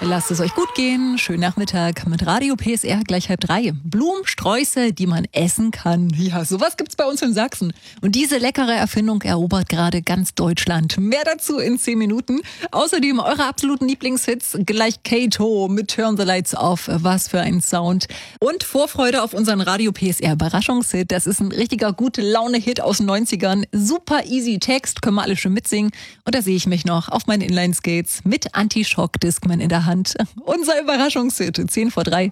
Lasst es euch gut gehen. Schönen Nachmittag mit Radio PSR gleich 2:30. Blumensträuße, die man essen kann. Ja, sowas gibt's bei uns in Sachsen. Und diese leckere Erfindung erobert gerade ganz Deutschland. Mehr dazu in 10 Minuten. Außerdem eure absoluten Lieblingshits. Gleich Kato mit Turn the Lights Off. Was für ein Sound. Und Vorfreude auf unseren Radio PSR Überraschungshit. Das ist ein richtiger Gute-Laune-Hit aus den 90ern. Super easy Text, können wir alle schon mitsingen. Und da sehe ich mich noch auf meinen Inline-Skates mit Anti-Shock-Discman in der Hand. Unser Überraschungshit, 2:10.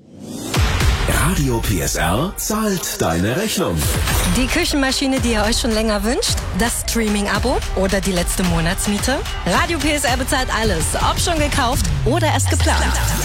Radio PSR zahlt deine Rechnung. Die Küchenmaschine, die ihr euch schon länger wünscht? Das Streaming-Abo oder die letzte Monatsmiete? Radio PSR bezahlt alles, ob schon gekauft oder erst geplant.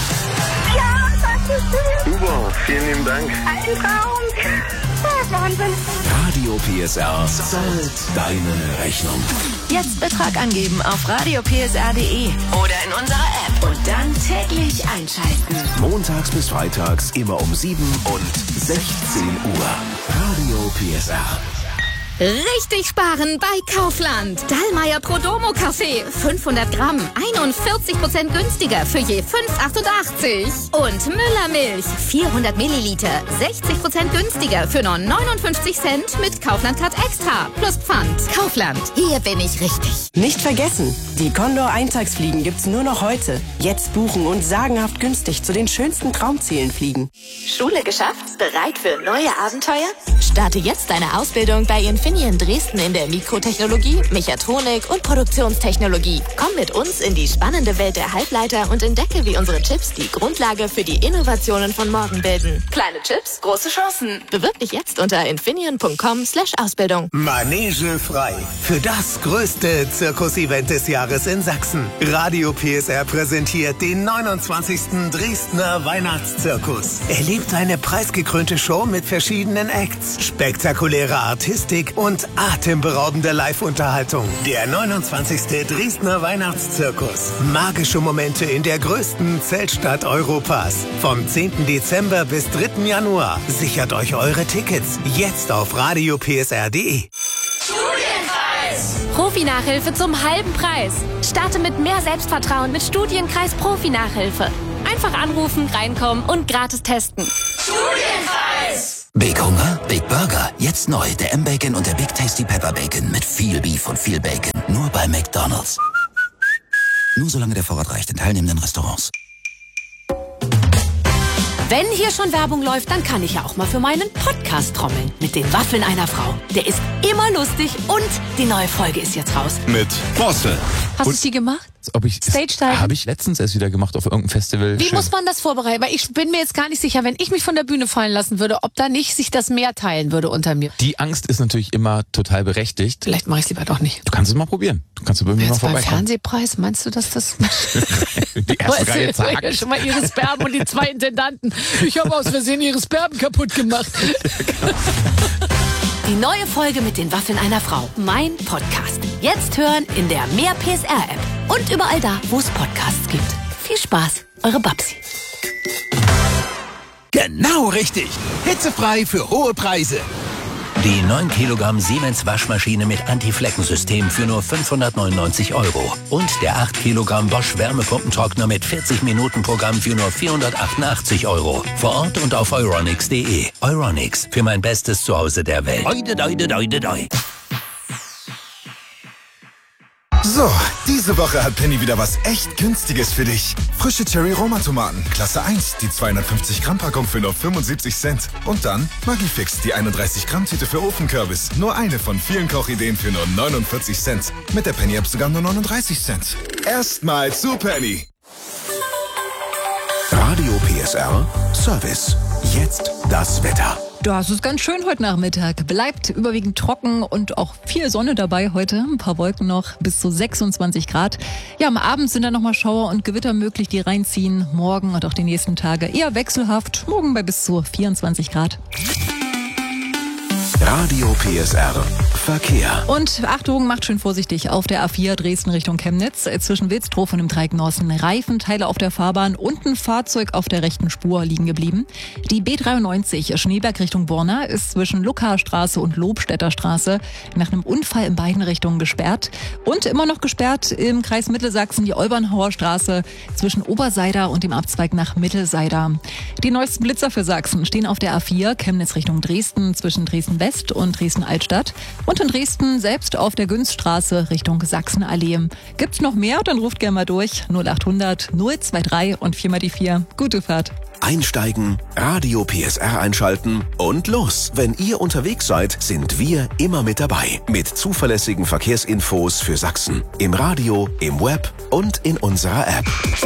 Ja, das ist schön. Super, vielen lieben Dank. Ein Traum. Wahnsinn. Radio PSR zahlt deine Rechnung. Jetzt Betrag angeben auf radiopsr.de oder in unserer App und dann täglich einschalten. Montags bis freitags immer um 7 und 16 Uhr. Radio PSR. Richtig sparen bei Kaufland. Dallmayr Prodomo Kaffee. 500 Gramm. 41% günstiger für je 5,88. Und Müller Milch. 400 Milliliter. 60% günstiger für nur 59 Cent mit Kaufland Card Extra. Plus Pfand. Kaufland. Hier bin ich richtig. Nicht vergessen, die Condor Eintagsfliegen gibt's nur noch heute. Jetzt buchen und sagenhaft günstig zu den schönsten Traumzielen fliegen. Schule geschafft? Bereit für neue Abenteuer? Starte jetzt deine Ausbildung bei Infineon Dresden in der Mikrotechnologie, Mechatronik und Produktionstechnologie. Komm mit uns in die spannende Welt der Halbleiter und entdecke, wie unsere Chips die Grundlage für die Innovationen von morgen bilden. Kleine Chips, große Chancen. Bewirb dich jetzt unter infineon.com/Ausbildung. Manege frei. Für das größte Zirkusevent des Jahres in Sachsen. Radio PSR präsentiert den 29. Dresdner Weihnachtszirkus. Erlebt eine preisgekrönte Show mit verschiedenen Acts, spektakuläre Artistik und atemberaubende Live-Unterhaltung. Der 29. Dresdner Weihnachtszirkus. Magische Momente in der größten Zeltstadt Europas. Vom 10. Dezember bis 3. Januar. Sichert euch eure Tickets jetzt auf radiopsr.de. Profi-Nachhilfe zum halben Preis. Starte mit mehr Selbstvertrauen mit Studienkreis Profi-Nachhilfe. Einfach anrufen, reinkommen und gratis testen. Studienkreis! Big Hunger, Big Burger. Jetzt neu der M-Bacon und der Big Tasty Pepper Bacon mit viel Beef und viel Bacon. Nur bei McDonald's. Nur solange der Vorrat reicht in teilnehmenden Restaurants. Wenn hier schon Werbung läuft, dann kann ich ja auch mal für meinen Podcast trommeln. Mit den Waffeln einer Frau. Der ist immer lustig und die neue Folge ist jetzt raus. Mit Bosse. Hast du sie gemacht? Stage-Dive? Habe ich letztens erst wieder gemacht auf irgendeinem Festival. Wie muss man das vorbereiten? Weil ich bin mir jetzt gar nicht sicher, wenn ich mich von der Bühne fallen lassen würde, ob da nicht sich das Meer teilen würde unter mir. Die Angst ist natürlich immer total berechtigt. Vielleicht mache ich es lieber doch nicht. Du kannst es mal probieren. Du kannst bei mir mal vorbeikommen. Beim Fernsehpreis, meinst du, dass das... Die erste Reihe zagt. Ja, schon mal ihre Sperben und die 2 Intendanten. Ich habe aus Versehen ihre Sperben kaputt gemacht. Die neue Folge mit den Waffeln einer Frau. Mein Podcast. Jetzt hören in der Mehr PSR-App. Und überall da, wo es Podcasts gibt. Viel Spaß, eure Babsi. Genau richtig. Hitzefrei für hohe Preise. Die 9 Kilogramm Siemens Waschmaschine mit Anti-Flecken-System für nur 599 €. Und der 8 Kilogramm Bosch Wärmepumpentrockner mit 40-Minuten-Programm für nur 488 €. Vor Ort und auf euronics.de. Euronics, für mein bestes Zuhause der Welt. Doi. So, diese Woche hat Penny wieder was echt Günstiges für dich. Frische Cherry-Roma-Tomaten, Klasse 1, die 250 Gramm Packung für nur 75 Cent. Und dann Maggi-Fix, die 31 Gramm Tüte für Ofenkürbis. Nur eine von vielen Kochideen für nur 49 Cent. Mit der Penny-App sogar nur 39 Cent. Erstmal zu Penny. Radio PSR Service. Jetzt das Wetter. Das ist ganz schön heute Nachmittag. Bleibt überwiegend trocken und auch viel Sonne dabei heute. Ein paar Wolken noch, bis zu 26 Grad. Ja, am Abend sind dann nochmal Schauer und Gewitter möglich, die reinziehen. Morgen und auch die nächsten Tage eher wechselhaft. Morgen bei bis zu 24 Grad. Radio PSR Verkehr. Und Achtung, macht schön vorsichtig auf der A4 Dresden Richtung Chemnitz. Zwischen Wilsdruff und dem Dreieck Norsten Reifenteile auf der Fahrbahn und ein Fahrzeug auf der rechten Spur liegen geblieben. Die B93 Schneeberg Richtung Borna ist zwischen Luckerstraße und Lobstädter Straße nach einem Unfall in beiden Richtungen gesperrt. Und immer noch gesperrt im Kreis Mittelsachsen die Olbernhauer Straße zwischen Oberseider und dem Abzweig nach Mittelseider. Die neuesten Blitzer für Sachsen stehen auf der A4 Chemnitz Richtung Dresden zwischen Dresden West und Dresden Altstadt und in Dresden selbst auf der Günststraße Richtung Sachsenallee. Gibt's noch mehr? Dann ruft gerne mal durch 0800 023 und 4 mal die 4. Gute Fahrt. Einsteigen, Radio PSR einschalten und los. Wenn ihr unterwegs seid, sind wir immer mit dabei. Mit zuverlässigen Verkehrsinfos für Sachsen. Im Radio, im Web und in unserer App.